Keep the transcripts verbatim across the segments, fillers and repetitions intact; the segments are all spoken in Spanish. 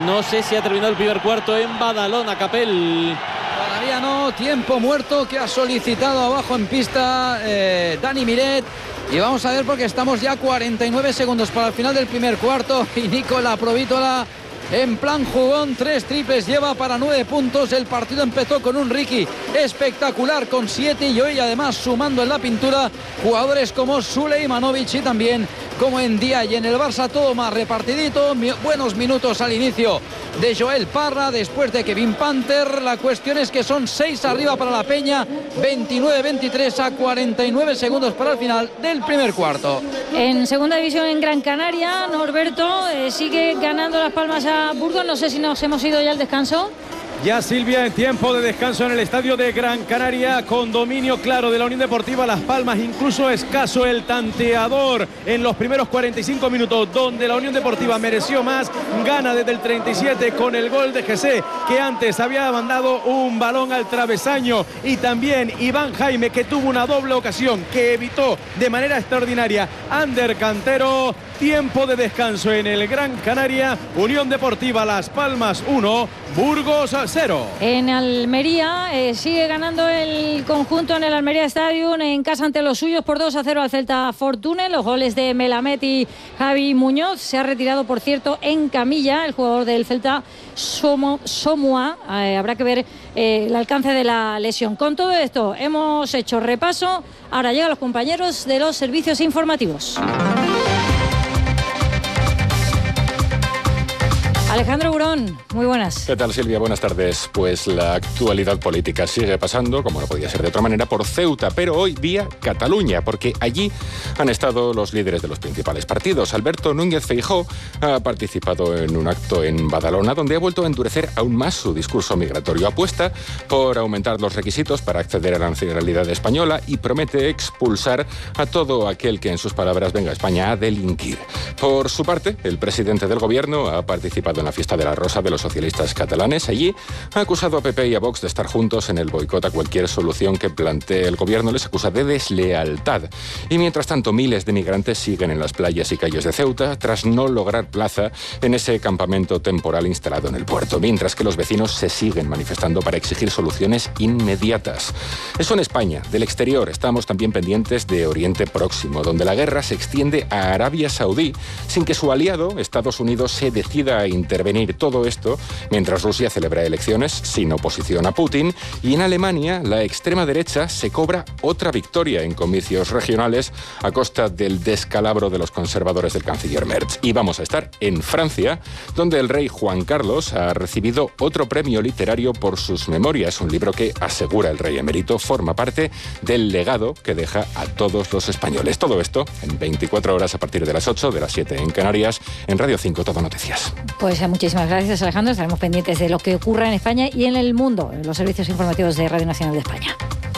No sé si ha terminado el primer cuarto en Badalona, Capel. Todavía no, tiempo muerto que ha solicitado abajo en pista eh, Dani Miret. Y vamos a ver porque estamos ya cuarenta y nueve segundos para el final del primer cuarto. Y Nicola Provítola en plan jugón, tres triples, lleva para nueve puntos. El partido empezó con un Ricky espectacular con siete y hoy además sumando en la pintura jugadores como Sulejmanovic y también como en día. Y en el Barça todo más repartidito, buenos minutos al inicio de Joel Parra, después de Kevin Panther. La cuestión es que son seis arriba para la Peña, veintinueve veintitrés a cuarenta y nueve segundos para el final del primer cuarto. En segunda división en Gran Canaria, Norberto, eh, sigue ganando Las Palmas a Burgos. No sé si nos hemos ido ya al descanso. Ya, Silvia, en tiempo de descanso en el estadio de Gran Canaria, con dominio claro de la Unión Deportiva Las Palmas, incluso escaso el tanteador en los primeros cuarenta y cinco minutos, donde la Unión Deportiva mereció más, gana desde el treinta y siete con el gol de Jesse, que antes había mandado un balón al travesaño, y también Iván Jaime, que tuvo una doble ocasión que evitó de manera extraordinaria Ander Cantero. Tiempo de descanso en el Gran Canaria, Unión Deportiva Las Palmas uno, Burgos cero. En Almería eh, sigue ganando el conjunto en el Almería Stadium en casa ante los suyos por dos a cero al Celta Fortune. Los goles de Melamed y Javi Muñoz. Se ha retirado, por cierto, en camilla el jugador del Celta, Somo, Somua. Eh, habrá que ver eh, el alcance de la lesión. Con todo esto hemos hecho repaso. Ahora llegan los compañeros de los servicios informativos. Alejandro Burón, muy buenas. ¿Qué tal, Silvia? Buenas tardes. Pues la actualidad política sigue pasando, como no podía ser de otra manera, por Ceuta, pero hoy vía Cataluña, porque allí han estado los líderes de los principales partidos. Alberto Núñez Feijóo ha participado en un acto en Badalona, donde ha vuelto a endurecer aún más su discurso migratorio. Apuesta por aumentar los requisitos para acceder a la nacionalidad española y promete expulsar a todo aquel que, en sus palabras, venga a España a delinquir. Por su parte, el presidente del gobierno ha participado en la fiesta de la Rosa de los socialistas catalanes. Allí ha acusado a P P y a Vox de estar juntos en el boicot a cualquier solución que plantee el gobierno. Les acusa de deslealtad. Y mientras tanto, miles de migrantes siguen en las playas y calles de Ceuta tras no lograr plaza en ese campamento temporal instalado en el puerto, mientras que los vecinos se siguen manifestando para exigir soluciones inmediatas. Eso en España. Del exterior estamos también pendientes de Oriente Próximo, donde la guerra se extiende a Arabia Saudí sin que su aliado, Estados Unidos, se decida a intervenir. Todo esto mientras Rusia celebra elecciones sin oposición a Putin, y en Alemania la extrema derecha se cobra otra victoria en comicios regionales a costa del descalabro de los conservadores del canciller Merz. Y vamos a estar en Francia, donde el rey Juan Carlos ha recibido otro premio literario por sus memorias, un libro que, asegura el rey emérito, forma parte del legado que deja a todos los españoles. Todo esto en veinticuatro horas a partir de las ocho, de las siete en Canarias, en Radio cinco Todo Noticias. Pues muchísimas gracias, Alejandro. Estaremos pendientes de lo que ocurra en España y en el mundo, en los servicios informativos de Radio Nacional de España.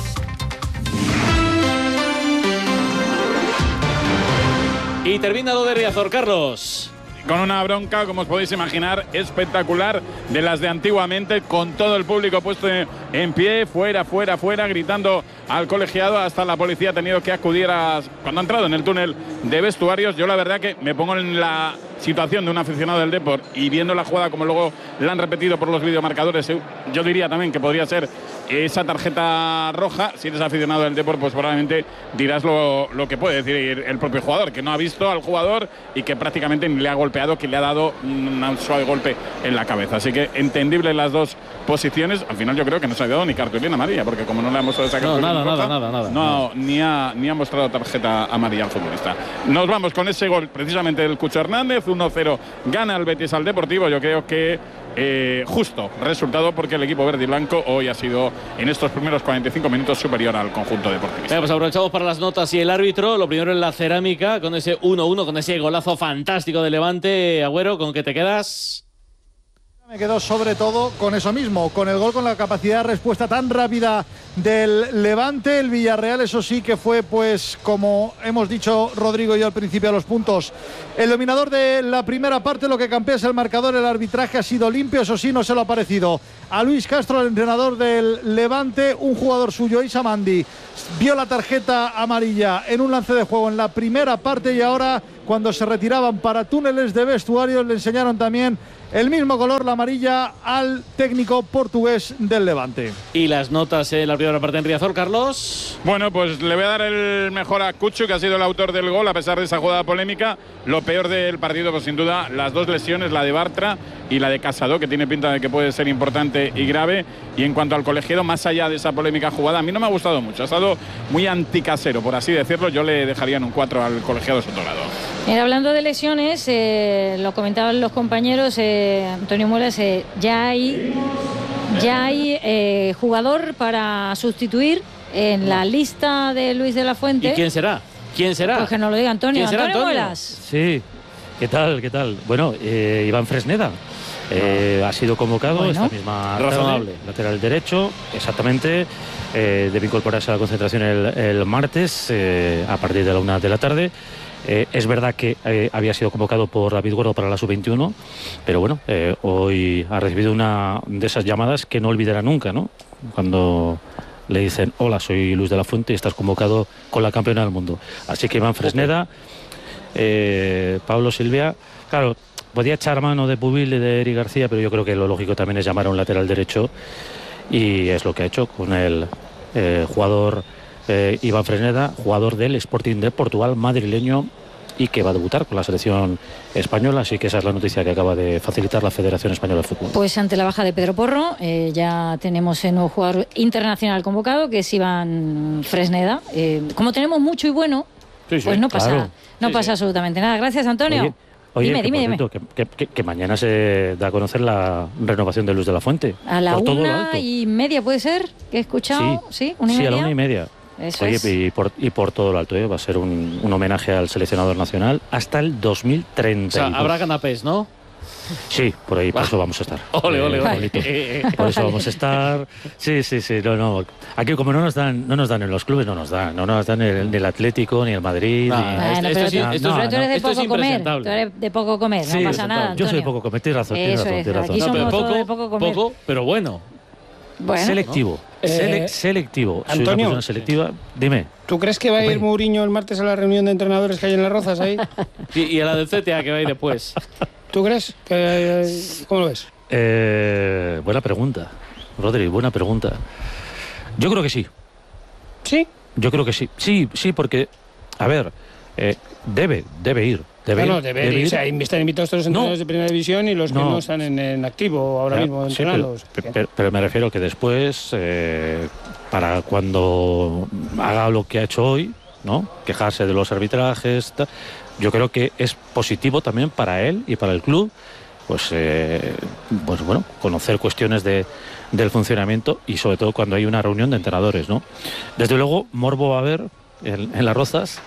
Y termina lo de Riazor, Carlos. Con una bronca, como os podéis imaginar, espectacular, de las de antiguamente, con todo el público puesto en pie, fuera, fuera, fuera, gritando al colegiado. Hasta la policía ha tenido que acudir a, cuando ha entrado en el túnel de vestuarios. Yo la verdad que me pongo en la situación de un aficionado del Depor y viendo la jugada como luego la han repetido por los videomarcadores, yo diría también que podría ser esa tarjeta roja. Si eres aficionado del Depor, pues probablemente dirás lo, lo que puede decir el propio jugador, que no ha visto al jugador y que prácticamente ni le ha golpeado, que le ha dado un suave golpe en la cabeza. Así que entendible las dos posiciones. Al final yo creo que no se ha dado ni cartulina amarilla, porque como no le ha mostrado esa cartulina no, nada, roja, nada, nada, nada, no, nada. Ni, ha, ni ha mostrado tarjeta amarilla al futbolista. Nos vamos con ese gol precisamente del Cucho Hernández. uno cero gana el Betis al Deportivo. Yo creo que eh, justo resultado, porque el equipo verde y blanco hoy ha sido en estos primeros cuarenta y cinco minutos superior al conjunto deportivista. Venga, pues aprovechamos para las notas y el árbitro. Lo primero en la cerámica, con ese uno uno, con ese golazo fantástico de Levante. Agüero, ¿con qué te quedas? Me quedo sobre todo con eso mismo, con el gol, con la capacidad de respuesta tan rápida del Levante. El Villarreal, eso sí que fue, pues, como hemos dicho Rodrigo y yo al principio de los puntos, el dominador de la primera parte. Lo que campea es el marcador. El arbitraje ha sido limpio, eso sí, no se lo ha parecido a Luis Castro, el entrenador del Levante. Un jugador suyo, Isamandi, vio la tarjeta amarilla en un lance de juego en la primera parte y ahora cuando se retiraban para túneles de vestuarios, le enseñaron también el mismo color, la amarilla, al técnico portugués del Levante. Y las notas en la primera parte en Riazor, Carlos. Bueno, pues le voy a dar el mejor a Cucho, que ha sido el autor del gol, a pesar de esa jugada polémica. Lo peor del partido, pues sin duda, las dos lesiones, la de Bartra y la de Casado, que tiene pinta de que puede ser importante y grave. Y en cuanto al colegiado, más allá de esa polémica jugada, a mí no me ha gustado mucho. Ha estado muy anticasero, por así decirlo. Yo le dejaría en un cuatro al colegiado Sotolado. Mira, hablando de lesiones, eh, lo comentaban los compañeros, eh, Antonio Muelas, eh, ya hay, ya hay eh, jugador para sustituir en la lista de Luis de la Fuente. ¿Y quién será? ¿Quién será? Pues que nos lo diga Antonio. ¿Quién será, Antonio, Antonio? Muelas. Sí, ¿qué tal? ¿Qué tal? Bueno, eh, Iván Fresneda eh, ha sido convocado Bueno. esta misma tarde, Razonable. lateral derecho, exactamente. Eh, debe incorporarse a la concentración el, el martes eh, a partir de la una de la tarde. Eh, es verdad que eh, había sido convocado por David Gordo para la sub veintiuno, pero bueno, eh, hoy ha recibido una de esas llamadas que no olvidará nunca, ¿no? Cuando le dicen: hola, soy Luis de la Fuente y estás convocado con la campeona del mundo. Así que Iván Fresneda, eh, Pablo Silvia, claro, podía echar mano de Pubil y de Eric García, pero yo creo que lo lógico también es llamar a un lateral derecho, y es lo que ha hecho con el eh, jugador eh, Iván Fresneda, jugador del Sporting de Portugal, madrileño, y que va a debutar con la selección española. Así que esa es la noticia que acaba de facilitar la Federación Española de Fútbol. Pues ante la baja de Pedro Porro, eh, ya tenemos el nuevo jugador internacional convocado, que es Iván Fresneda. Eh, como tenemos mucho y bueno, Sí, sí, pues no pasa, claro. no Sí, pasa sí. absolutamente nada. Gracias, Antonio. Oye, Oye, dime, que, dime, por dime. cierto, que, que- que mañana se da a conocer la renovación de Luis de la Fuente. A la por todo lo una alto. y media, ¿puede ser? ¿Que he escuchado? Sí, una y sí, media. a la una y media. Eso Oye, es. y, por, y por todo lo alto, ¿eh? Va a ser un, un homenaje al seleccionador nacional hasta el dos mil O treinta. sea, habrá canapés, ¿no? Sí, por ahí, por eso vamos a estar. Ole, ole, Eh, ole. Pablito. Por eso vamos a estar. Sí, sí, sí. No, no. Aquí, como no nos dan, no nos dan en los clubes, no nos dan. No nos dan el, ni el Atlético, ni el Madrid. Nah, ni- Bueno, esto- pero esto sí- tú- esto pero es- tú eres de esto es poco comer. impresentable. Tú eres de poco comer, Sí, no pasa nada, yo soy Antonio. de poco comer, tienes razón, tienes Eso razón, es, tienes razón. aquí No, somos pero todos poco, de poco comer. poco, pero bueno. Bueno, selectivo. Eh, Sele- selectivo. Soy una Antonio. persona selectiva. Dime. ¿Tú crees que va a ir Hombre. Mourinho el martes a la reunión de entrenadores que hay en Las Rozas ahí? Y, y a la del C T A que va a ir después. ¿Tú crees? Que, ¿Cómo lo ves? Eh, buena pregunta, Rodri, buena pregunta. Yo creo que sí. ¿Sí? Yo creo que sí. Sí, sí, porque, a ver, eh, debe, debe ir. Debe No, no, ir, debe, debe ir. ir. O sea, están invitados todos los No. entrenadores de primera división y los que No. no están en, en activo ahora Ya, mismo sí, entrenando. pero, pero- pero me refiero que después, eh, para cuando haga lo que ha hecho hoy, ¿no? Quejarse de los arbitrajes, ta- yo creo que es positivo también para él y para el club, pues, eh, pues bueno, conocer cuestiones de, del funcionamiento y sobre todo cuando hay una reunión de entrenadores, ¿no? Desde luego, morbo va a haber en, en Las Rozas.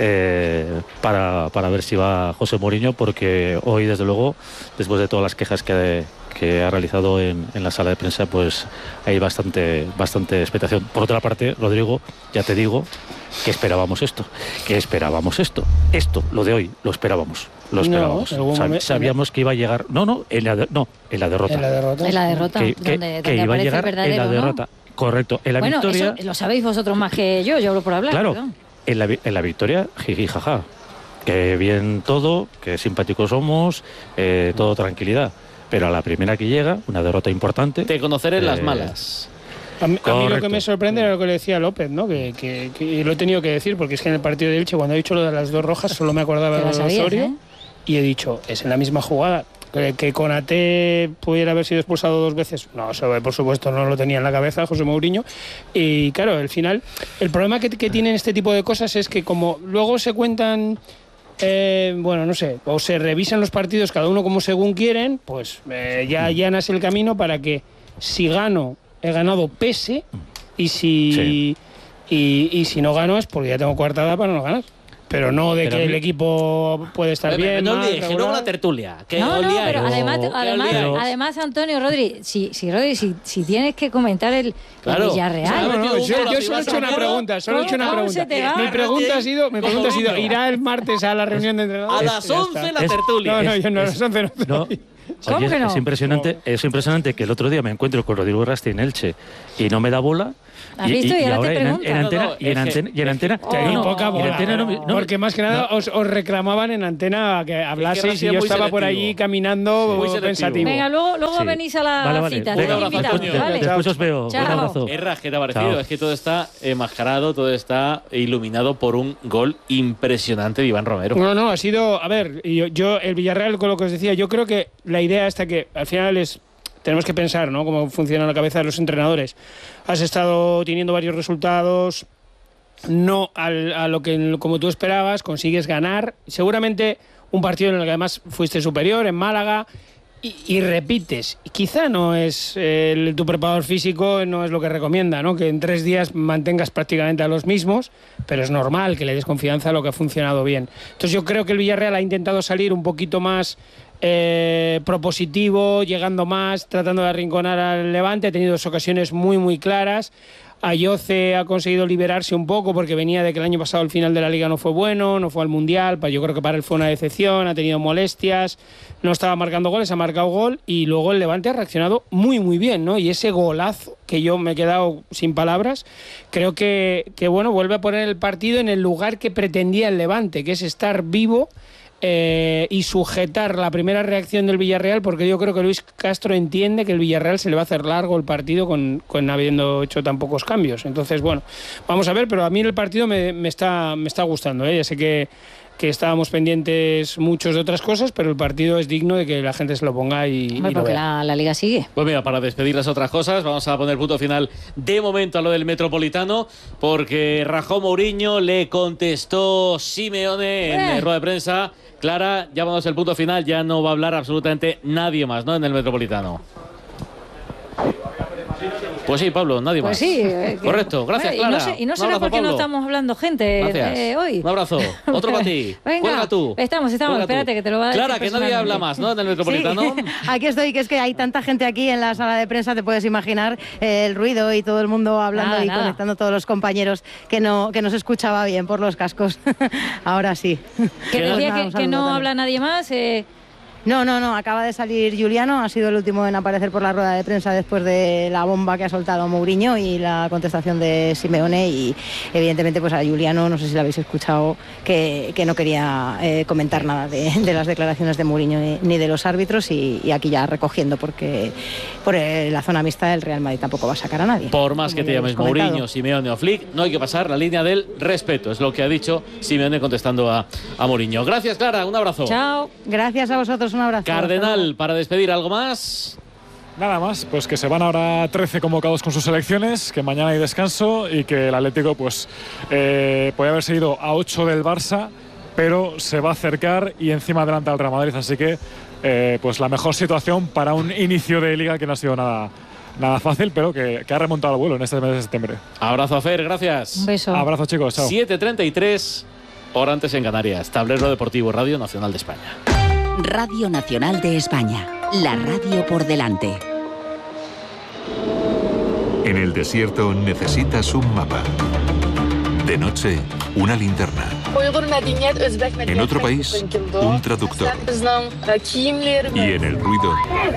Eh, para, para ver si va José Mourinho, porque hoy, desde luego, después de todas las quejas que, que ha realizado en, en la sala de prensa, pues hay bastante, bastante expectación. Por otra parte, Rodrigo, ya te digo que esperábamos esto, que esperábamos esto, esto, lo de hoy, lo esperábamos, lo No, esperábamos. en algún Sab- momento- sabíamos que iba a llegar, no, no, en la, de- no, en la derrota. En la derrota. es la derrota, que, que- donde, que donde iba a aparece el llegar verdadero, en la ¿no? derrota. Correcto, en la Bueno, victoria. eso lo sabéis vosotros más que yo, yo hablo por hablar. Claro, perdón. en la, vi- en la victoria, jiji, jaja. Que bien todo, que simpáticos somos, eh, todo tranquilidad. Pero a la primera que llega, una derrota importante. Te conoceré en las Eh, malas. A mí, a mí lo que Correcto. me sorprende era lo que le decía López, ¿no? Que, que- que- y lo he tenido que decir, porque es que en el partido de Elche, cuando he dicho lo de las dos rojas, solo me acordaba Te de la lo de sabías, Osorio. ¿eh? Y he dicho, es en la misma jugada. Que, que Konaté pudiera haber sido expulsado dos veces, no, eso por supuesto no lo tenía en la cabeza José Mourinho. Y claro, al final, el problema que, que tienen este tipo de cosas es que como luego se cuentan, eh, bueno, no sé, o se revisan los partidos cada uno como según quieren, pues eh, ya allanas el camino para que si gano, he ganado pese, y si, Sí. y, y si no gano es porque ya tengo coartada para no ganar. Pero no de Pero que a el mí- equipo puede estar Eh, bien. no mal, olvides, que luego regular. la tertulia. Que No, no, olvidáis. pero además, Pero- además, pero- además, Antonio, Rodri, si, si, Rodri, si, si tienes que comentar el, el Claro. Villarreal. No, no, metido un yo, gol a yo solo he hecho una Pilar pregunta, solo he hecho una ¿Cómo pregunta. se te va? Mi pregunta ha sido, mi pregunta ha sido, Como ¿irá el martes a la reunión de entrenadores? A las Ya once está. la tertulia. No, no, yo no, a las once no. No, ¿Cómo Oye, que no? es impresionante, es impresionante que el otro día me encuentro con Rodrigo Rasti en Elche y no me da bola. ¿Has visto? Y ahora te en, pregunta. en antena, No, no, y en es que- antena, y en antena, Oh. Te di no, poca no, bola, en antena no me- no- porque más que nada os, os reclamaban en antena que hablaseis Rasti y es yo muy estaba por selectivo. allí caminando Muy selectivo. pensativo. Venga, luego, luego Sí. venís a la Vale, vale. cita. Venga, estáis un abrazo, invitados, Antonio. ¿vale? Después os veo. Chao. Un abrazo. Erras, ¿qué te ha parecido? Chao. Es que todo está enmascarado, todo está iluminado por un gol impresionante de Iván Romero. No, no, ha sido, a ver, y yo, yo el Villarreal con lo que os decía, yo creo que la idea esta que al final es tenemos que pensar, ¿no? Cómo funciona la cabeza de los entrenadores. Has estado teniendo varios resultados, no al, a lo que como tú esperabas, consigues ganar, seguramente un partido en el que además fuiste superior en Málaga y, y repites. Quizá no es eh, el, tu preparador físico no es lo que recomienda, ¿no? Que en tres días mantengas prácticamente a los mismos, pero es normal que le des confianza a lo que ha funcionado bien. Entonces yo creo que el Villarreal ha intentado salir un poquito más eh, propositivo, llegando más, tratando de arrinconar al Levante, ha tenido dos ocasiones muy muy claras. Ayoce ha conseguido liberarse un poco porque venía de que el año pasado el final de la Liga no fue bueno, no fue al Mundial, yo creo que para él fue una decepción, ha tenido molestias, no estaba marcando goles, ha marcado gol y luego el Levante ha reaccionado muy muy bien, ¿no? Y ese golazo, que yo me he quedado sin palabras, creo que, que bueno, vuelve a poner el partido en el lugar que pretendía el Levante, que es estar vivo Eh, y sujetar la primera reacción del Villarreal, porque yo creo que Luis Castro entiende que el Villarreal se le va a hacer largo el partido con, con habiendo hecho tan pocos cambios. Entonces, bueno, vamos a ver, pero a mí el partido me, me, está, me está gustando, ¿eh? Ya sé que, que estábamos pendientes muchos de otras cosas, pero el partido es digno de que la gente se lo ponga y, Hombre, y lo porque vea. la, la liga sigue. Pues mira, para despedir las otras cosas, vamos a poner punto final de momento a lo del Metropolitano, porque rajó Mourinho, le contestó Simeone en Eh. rueda de prensa. Clara, ya vamos al punto final, ya no va a hablar absolutamente nadie más, ¿no? En el Metropolitano. Pues sí, Pablo, nadie Pues más. sí. eh, que- Correcto, gracias, Bueno, Clara. Y no, sé- y no Un será abrazo, porque no Pablo. estamos hablando gente Gracias. eh, hoy. Un abrazo. Otro para ti. Venga, Cuelga tú. estamos, estamos. Cuelga tú. Espérate, que te lo va a decir Clara, que nadie personalmente. habla más, ¿no? En el Metropolitano. Sí, aquí estoy, que es que hay tanta gente aquí en la sala de prensa, te puedes imaginar eh, el ruido y todo el mundo hablando Nada, y nada. conectando todos los compañeros que no, que no se escuchaba bien por los cascos. Ahora sí. Que Pues decía nada, que, un que saludo no también. habla nadie más. eh, No, no, no, acaba de salir Juliano, ha sido el último en aparecer por la rueda de prensa después de la bomba que ha soltado Mourinho y la contestación de Simeone y evidentemente pues a Juliano, no sé si lo habéis escuchado, que, que no quería eh, comentar nada de, de las declaraciones de Mourinho ni, ni de los árbitros y, y aquí ya recogiendo porque por eh, la zona mixta el Real Madrid tampoco va a sacar a nadie. Por más que como te ya llames hemos comentado. Mourinho, Simeone o Flick, no hay que pasar la línea del respeto. Es lo que ha dicho Simeone contestando a, a Mourinho. Gracias, Clara. Un abrazo. Chao. Gracias a vosotros, un abrazo. Cardenal, para despedir, ¿algo más? Nada más, pues que se van ahora trece convocados con sus selecciones, que mañana hay descanso y que el Atlético pues eh, puede haberse ido a ocho del Barça, pero se va a acercar y encima adelanta al Real Madrid, así que eh, pues la mejor situación para un inicio de liga que no ha sido nada, nada fácil, pero que, que ha remontado el vuelo en este mes de septiembre. Abrazo a Fer, gracias. Un beso. Abrazo chicos, chao. siete treinta y tres, hora antes en Canarias. Tablero Deportivo, Radio Nacional de España. Radio Nacional de España, la radio por delante. En el desierto necesitas un mapa. De noche, una linterna. En otro país, un traductor. Y en el ruido,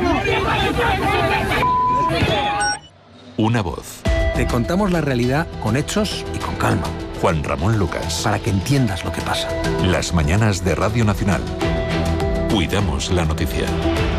una voz. Te contamos la realidad con hechos y con calma. Juan Ramón Lucas. Para que entiendas lo que pasa. Las mañanas de Radio Nacional. Cuidamos la noticia.